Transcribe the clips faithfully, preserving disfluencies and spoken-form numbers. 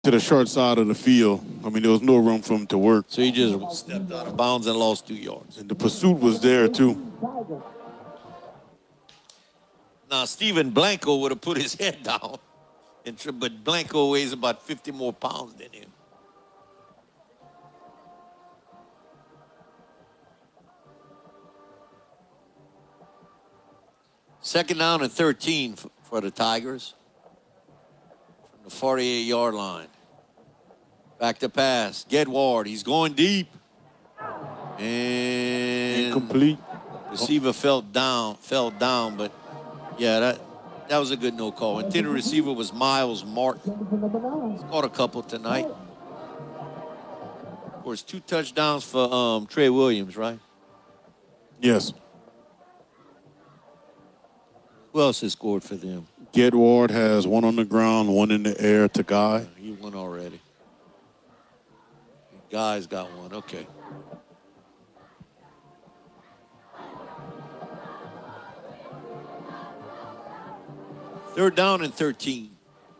to the short side of the field. I mean, there was no room for him to work. So he just stepped out of bounds and lost two yards. And the pursuit was there, too. Now, Steven Blanco would have put his head down, but Blanco weighs about fifty more pounds than him. Second down and thirteen for the Tigers from the forty-eight-yard line. Back to pass. Gedward, he's going deep. And incomplete. Receiver fell down, fell down, but yeah, that that was a good no call. Intended receiver was Miles Martin. He's caught a couple tonight. Of course, two touchdowns for um, Trey Williams, right? Yes. Who else has scored for them? Gedward has one on the ground, one in the air to Guy. He won already. Guy's got one. Okay. Third down and thirteen.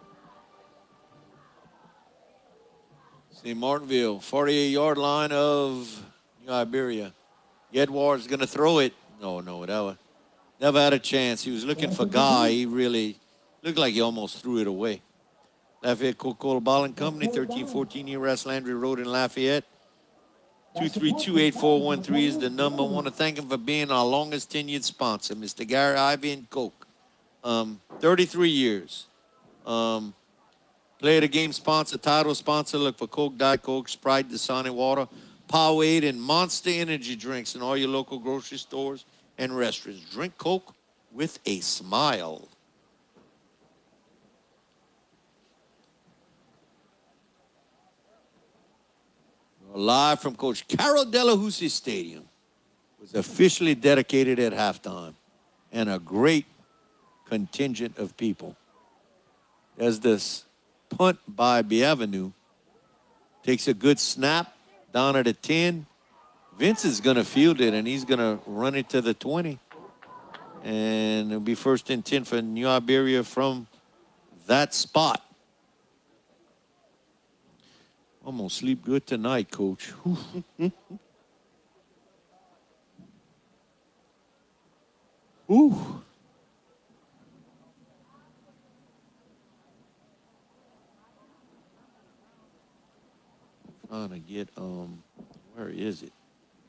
Saint Martinville, forty-eight-yard line of New Iberia. Gedward's going to throw it. No, no, that was, never had a chance. He was looking for Guy. He really looked like he almost threw it away. Lafayette Coca-Cola Bottle Company, thirteen fourteen E West Landry Road in Lafayette. two three two, eight four one three is the number. I want to thank him for being our longest tenured sponsor, Mister Gary Ivy and Coke. Um, thirty-three years. Um, play of the game sponsor, title sponsor. Look for Coke, Diet Coke, Sprite, Dasani Water, Powerade, and Monster Energy drinks in all your local grocery stores and restaurants. Drink Coke with a smile. Live from Coach Carol Delahousie Stadium. Was officially dedicated at halftime. And a great contingent of people. As this punt by Bienvenu takes a good snap down at the ten. Vince is going to field it, and he's going to run it to the twenty. And it'll be first and ten for New Iberia from that spot. I'm going to sleep good tonight, Coach. Ooh. Trying to get, um, where is it?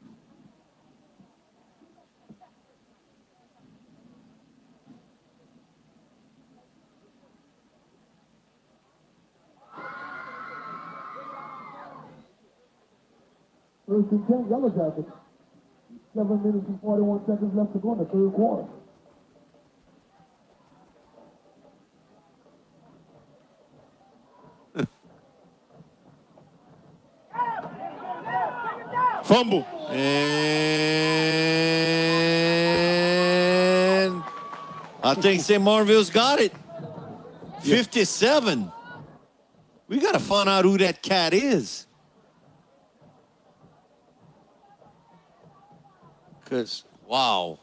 First and ten, Yellow Jackets. Seven minutes and forty-one seconds left to go in the third quarter. Fumble. And I think Saint Martinville's got it. fifty-seven. We got to find out who that cat is. Because, wow.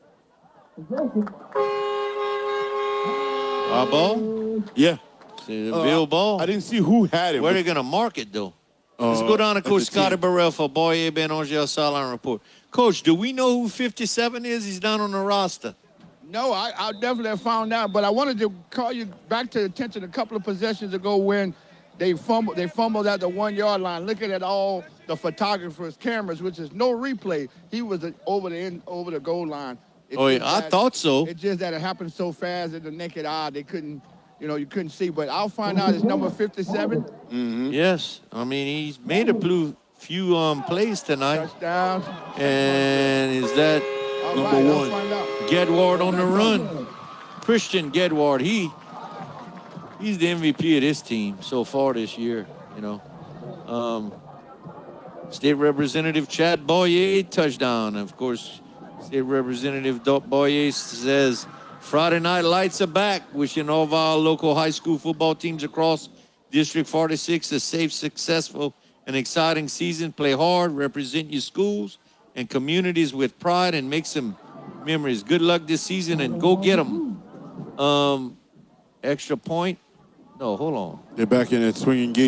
Our ball? Yeah. See the Uh, Bill ball? I didn't see who had it. Where are they going to mark it, though? Let's Uh, go down to at Coach the Scotty ten. Burrell for Boye Ben Angel Sideline Report. Coach, do we know who fifty-seven is? He's down on the roster. No, I, I definitely have found out, but I wanted to call you back to attention a couple of possessions ago when they fumbled, they fumbled at the one-yard line, looking at all the photographers' cameras, which is no replay. He was over the end, over the goal line. It Oh, yeah, just I that- thought so. It's just that it happened so fast in the naked eye, they couldn't, you know, you couldn't see. But I'll find out it's number fifty-seven. Mm-hmm. Yes. I mean, he's made a few, few um, plays tonight. Touchdowns. And is that All number right, I'll one? find out. Gedward on the run. Christian Gedward, he he's the M V P of this team so far this year, you know. Um, State Representative Chad Boyer, touchdown. Of course, State Representative Boyer says, Friday night lights are back. Wishing all of our local high school football teams across District forty-six a safe, successful, and exciting season. Play hard, represent your schools and communities with pride, and make some memories. Good luck this season, and go get them. Um, extra point No, hold on. They're back in that swinging gate.